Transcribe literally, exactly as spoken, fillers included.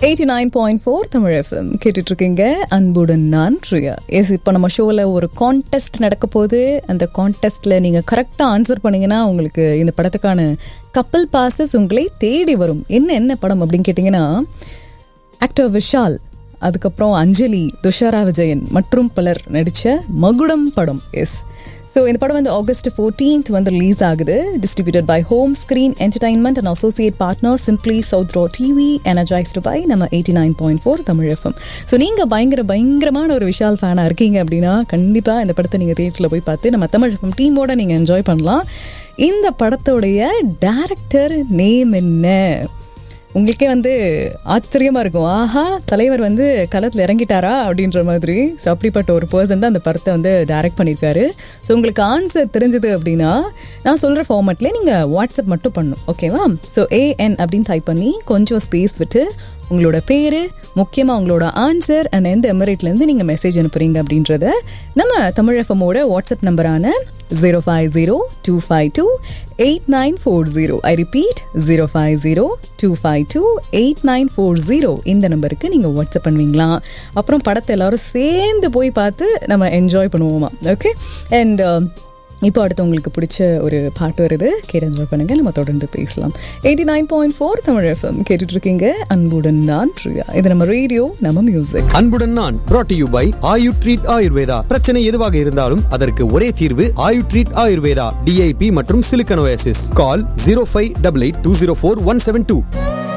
Eighty nine point four Tamil FM கேட்டுட்டு இருக்கீங்க. அன்புடன் நான் ப்ரியா. எஸ், இப்போ நம்ம ஷோவில் ஒரு கான்டெஸ்ட் நடக்க போது. அந்த கான்டெஸ்ட்டில் நீங்கள் கரெக்டாக ஆன்சர் பண்ணிங்கன்னா உங்களுக்கு இந்த படத்துக்கான கப்பல் பாசஸ் உங்களை தேடி வரும். என்ன என்ன படம் அப்படின்னு கேட்டிங்கன்னா, ஆக்டர் விஷால், அதுக்கப்புறம் அஞ்சலி, துஷாரா விஜயன் மற்றும் பலர் நடித்த மகுடம் படம். எஸ், ஸோ இந்த படம் வந்து ஆகஸ்ட் ஃபோர்டீன்த் வந்து ரிலீஸ் ஆகுது. Distributed by home screen entertainment and associate partner simply south row TV, energised by நம்ம eighty nine point four Tamil FM. So நீங்கள் பயங்கர பயங்கரமான ஒரு விஷால் ஃபேனாக இருக்கீங்க அப்படின்னா கண்டிப்பாக இந்த படத்தை நீங்கள் தியேட்டரில் போய் பார்த்து நம்ம தமிழ் எஃப்எம் டீமோட நீங்கள் என்ஜாய் பண்ணலாம். இந்த படத்தோடைய டைரக்டர் நேம் என்ன? உங்களுக்கே வந்து ஆச்சரியமாக இருக்கும். ஆஹா, தலைவர் வந்து களத்தில் இறங்கிட்டாரா அப்படின்ற மாதிரி. ஸோ அப்படிப்பட்ட ஒரு பர்சன் தான் அந்த படத்தை வந்து டைரக்ட் பண்ணியிருக்காரு. ஸோ உங்களுக்கு ஆன்சர் தெரிஞ்சது அப்படின்னா நான் சொல்கிற ஃபார்மேட்லேயே நீங்கள் வாட்ஸ்அப் மட்டும் பண்ணணும், ஓகேவா? ஸோ ஏஎன் அப்படின்னு டைப் பண்ணி கொஞ்சம் ஸ்பேஸ் விட்டு உங்களோட பேர், முக்கியமாக உங்களோட ஆன்சர் அண்ட் எந்த எமிரேட்லேருந்து நீங்கள் மெசேஜ் அனுப்புறீங்க அப்படின்றத நம்ம Tamil எஃப்எம்மோட WhatsApp நம்பரான zero five zero two five two eight nine four zero I repeat zero five zero two five two eight nine four zero இந்த நம்பருக்கு நீங்கள் வாட்ஸ்அப் பண்ணுவீங்களா? அப்புறம் படத்தை எல்லாரும் சேர்ந்து போய் பார்த்து நம்ம என்ஜாய் பண்ணுவோமா? ஓகே. அண்ட் இப்போ அடுத்து உங்களுக்கு பிடிச்ச ஒரு பாட்டு வருது, கேட்டு என்ஜாய் பண்ணுங்க. நம்ம தொடர்ந்து பேசலாம். Eighty nine point four Tamil FM கேட்டுட்டு இருக்கீங்க. அன்புடன் நான் ப்ரியா. இது நம்ம ரேடியோ, நம்ம மியூசிக். அன்புடன் நான் brought to you by Ayu treat Ayurveda. பிரச்சனை எதுவாக இருந்தாலும் அதற்கு ஒரே தீர்வு ஆயு ட்ரீட் ஆயுர்வேதா. டிஐபி மற்றும் சிலிக்கன் ஓஎஸ்எஸ். கால் zero five eight eight two zero four one seven two.